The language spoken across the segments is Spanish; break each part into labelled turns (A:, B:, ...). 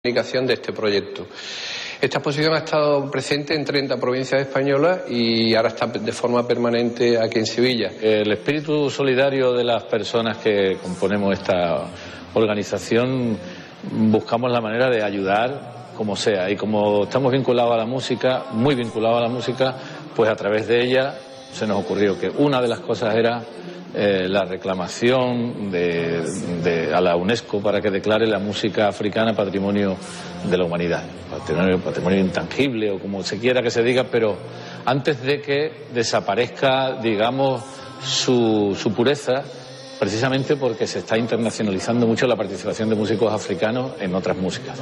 A: comunicación de este proyecto. Esta exposición ha estado presente en 30 provincias españolas y ahora está de forma permanente aquí en Sevilla.
B: El espíritu solidario de las personas que componemos esta organización, buscamos la manera de ayudar como sea, y como estamos vinculados a la música, muy vinculados a la música, pues a través de ella se nos ocurrió que una de las cosas era la reclamación a la UNESCO para que declare la música africana patrimonio de la humanidad, patrimonio intangible o como se quiera que se diga, pero antes de que desaparezca, digamos, su pureza, precisamente porque se está internacionalizando mucho la participación de músicos africanos en otras músicas.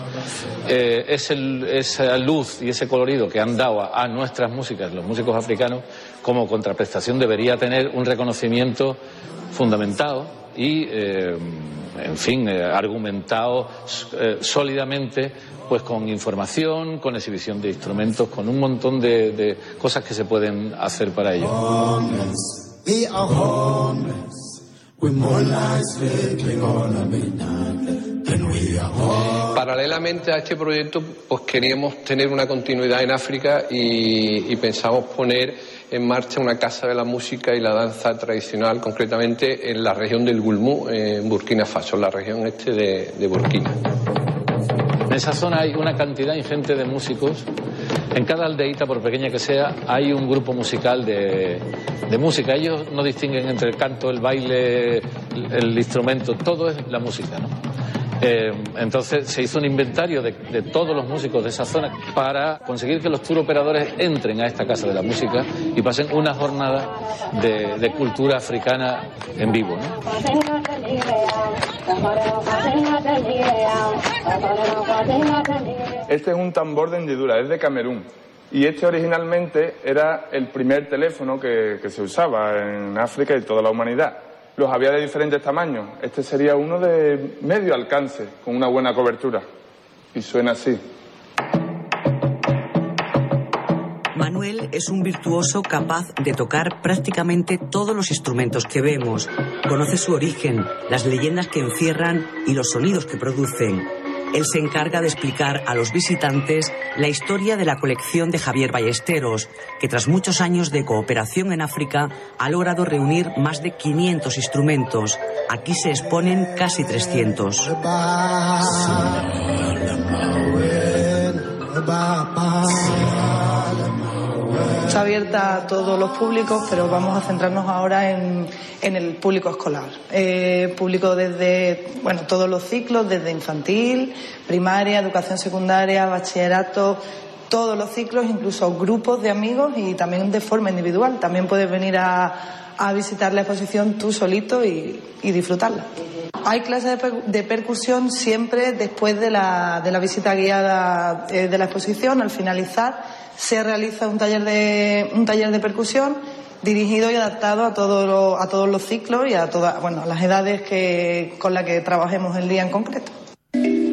B: Esa luz y ese colorido que han dado a nuestras músicas los músicos africanos, como contraprestación debería tener un reconocimiento fundamentado y, en fin, argumentado sólidamente, pues con información, con exhibición de instrumentos, con un montón de cosas que se pueden hacer para ello.
A: Paralelamente a este proyecto, pues queríamos tener una continuidad en África y pensamos poner en marcha una casa de la música y la danza tradicional, concretamente en la región del Gulmú, en Burkina Faso, la región este de Burkina.
B: En esa zona hay una cantidad ingente de músicos. En cada aldeíta, por pequeña que sea, hay un grupo musical de música. Ellos no distinguen entre el canto, el baile, el instrumento, todo es la música, ¿no? Entonces se hizo un inventario de todos los músicos de esa zona para conseguir que los tour operadores entren a esta casa de la música y pasen una jornada de cultura africana en vivo, ¿no?
C: Este es un tambor de hendidura, es de Camerún. Y este originalmente era el primer teléfono que se usaba en África y toda la humanidad. Los había de diferentes tamaños. Este sería uno de medio alcance, con una buena cobertura. Y suena así.
D: Manuel es un virtuoso capaz de tocar prácticamente todos los instrumentos que vemos. Conoce su origen, las leyendas que encierran y los sonidos que producen. Él se encarga de explicar a los visitantes la historia de la colección de Javier Ballesteros, que tras muchos años de cooperación en África ha logrado reunir más de 500 instrumentos. Aquí se exponen casi 300.
E: Está abierta a todos los públicos, pero vamos a centrarnos ahora en el público escolar. Público desde, todos los ciclos, desde infantil, primaria, educación secundaria, bachillerato, todos los ciclos, incluso grupos de amigos y también de forma individual. También puedes venir a visitar la exposición tú solito y disfrutarla. Hay clases de percusión siempre después de la visita guiada de la exposición. Al finalizar se realiza un taller de percusión dirigido y adaptado a todos los ciclos y a todas las edades con las que trabajemos el día en concreto.